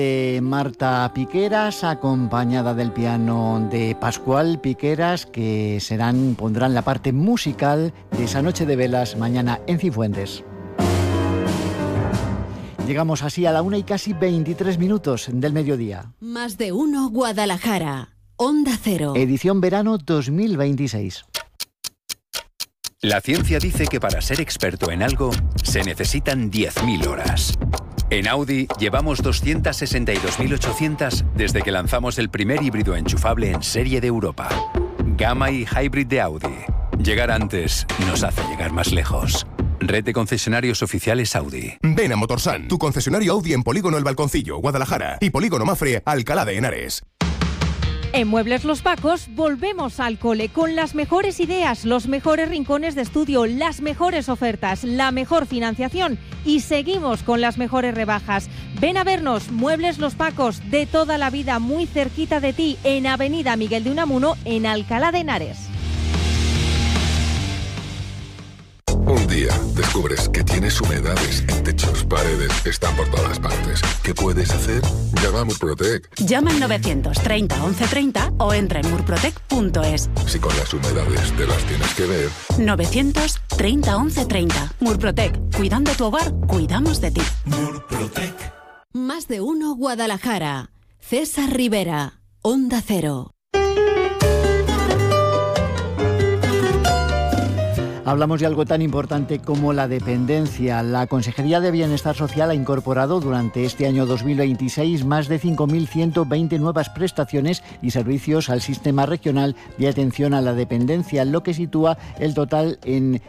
Marta Piqueras, acompañada del piano de Pascual Piqueras, que pondrán la parte musical de esa noche de velas mañana en Cifuentes. Llegamos así a la 1:23 del mediodía. Más de uno Guadalajara, Onda Cero. Edición verano 2026. La ciencia dice que para ser experto en algo se necesitan 10.000 horas. En Audi llevamos 262.800 desde que lanzamos el primer híbrido enchufable en serie de Europa. Gamma y Hybrid de Audi. Llegar antes nos hace llegar más lejos. Red de concesionarios oficiales Audi. Ven a Motorsan, tu concesionario Audi en Polígono El Balconcillo, Guadalajara, y Polígono Mafre, Alcalá de Henares. En Muebles Los Pacos volvemos al cole con las mejores ideas, los mejores rincones de estudio, las mejores ofertas, la mejor financiación y seguimos con las mejores rebajas. Ven a vernos, Muebles Los Pacos, de toda la vida, muy cerquita de ti, en Avenida Miguel de Unamuno, en Alcalá de Henares. Un día descubres que tienes humedades en techos, paredes, están por todas partes. ¿Qué puedes hacer? Llama a Murprotec. Llama al 930 1130 o entra en murprotec.es. Si con las humedades te las tienes que ver. 930 1130. Murprotec. Cuidando tu hogar, cuidamos de ti. Murprotec. Más de uno Guadalajara. César Rivera, Onda Cero. Hablamos de algo tan importante como la dependencia. La Consejería de Bienestar Social ha incorporado durante este año 2026 más de 5.120 nuevas prestaciones y servicios al Sistema Regional de Atención a la Dependencia, lo que sitúa el total en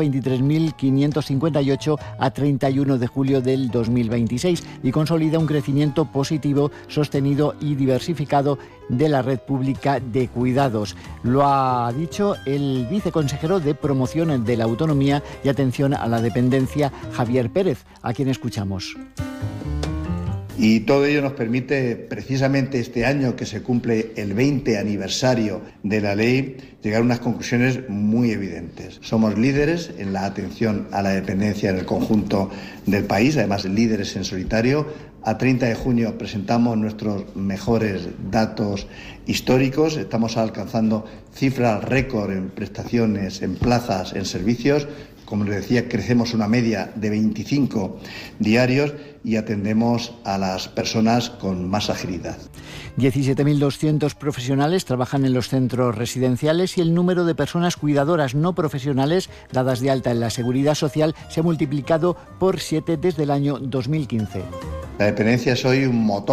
123.558 a 31 de julio del 2026 y consolida un crecimiento positivo, sostenido y diversificado de la red pública de cuidados. Lo ha dicho el viceconsejero de Promoción de la Autonomía y Atención a la Dependencia, Javier Pérez, a quien escuchamos. Y todo ello nos permite, precisamente este año que se cumple el 20 aniversario de la ley, llegar a unas conclusiones muy evidentes. Somos líderes en la atención a la dependencia en el conjunto del país, además líderes en solitario. A 30 de junio presentamos nuestros mejores datos históricos. Estamos alcanzando cifras récord en prestaciones, en plazas, en servicios. Como les decía, crecemos una media de 25 diarios y atendemos a las personas con más agilidad. 17.200 profesionales trabajan en los centros residenciales y el número de personas cuidadoras no profesionales dadas de alta en la Seguridad Social se ha multiplicado por 7 desde el año 2015. La dependencia es hoy un motor